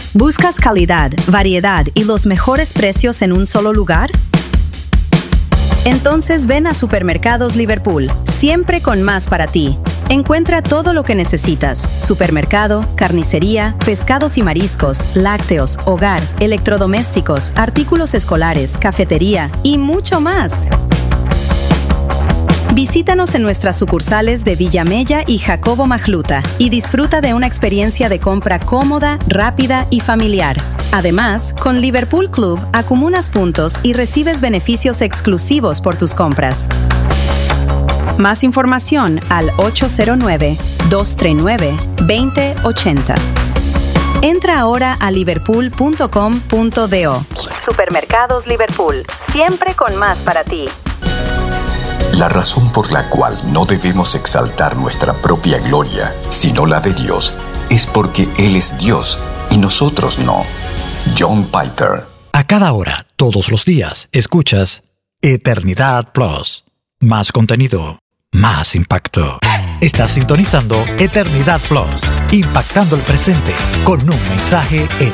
¿Buscas calidad, variedad y los mejores precios en un solo lugar? Entonces ven a Supermercados Liverpool, siempre con más para ti. Encuentra todo lo que necesitas: supermercado, carnicería, pescados y mariscos, lácteos, hogar, electrodomésticos, artículos escolares, cafetería y mucho más. Visítanos en nuestras sucursales de Villamella y Jacobo Majluta y disfruta de una experiencia de compra cómoda, rápida y familiar. Además, con Liverpool Club acumulas puntos y recibes beneficios exclusivos por tus compras. Más información al 809-239-2080. Entra ahora a liverpool.com.do. Supermercados Liverpool, siempre con más para ti. La razón por la cual no debemos exaltar nuestra propia gloria, sino la de Dios, es porque Él es Dios y nosotros no. John Piper. A cada hora, todos los días, escuchas Eternidad Plus. Más contenido, más impacto. Estás sintonizando Eternidad Plus, impactando el presente con un mensaje